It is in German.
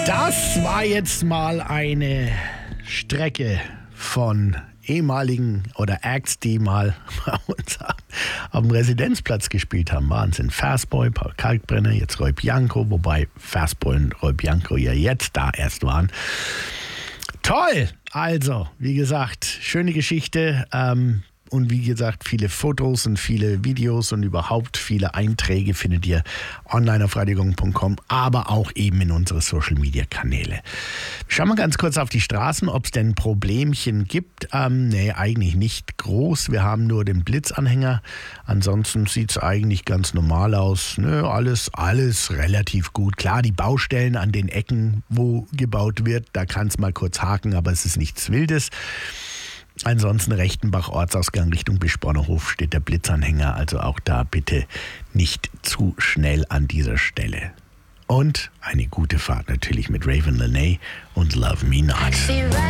Das war jetzt mal eine Strecke von ehemaligen oder Acts, die mal bei uns am Residenzplatz gespielt haben. Wahnsinn. Fastboy, Paul Kalkbrenner, jetzt Roy Bianco, wobei Fastboy und Roy Bianco ja jetzt da erst waren. Toll! Also, wie gesagt, schöne Geschichte. Und wie gesagt, viele Fotos und viele Videos und überhaupt viele Einträge findet ihr online auf radiogong.com, aber auch eben in unsere Social-Media-Kanäle. Schauen wir ganz kurz auf die Straßen, ob es denn Problemchen gibt. Nee, eigentlich nicht groß. Wir haben nur den Blitzanhänger. Ansonsten sieht es eigentlich ganz normal aus. Nö, alles relativ gut. Klar, die Baustellen an den Ecken, wo gebaut wird, da kann es mal kurz haken, aber es ist nichts Wildes. Ansonsten Rechtenbach, Ortsausgang Richtung Bischbornerhof steht der Blitzanhänger, also auch da bitte nicht zu schnell an dieser Stelle. Und eine gute Fahrt natürlich mit Raven Lenae und Love Me Not.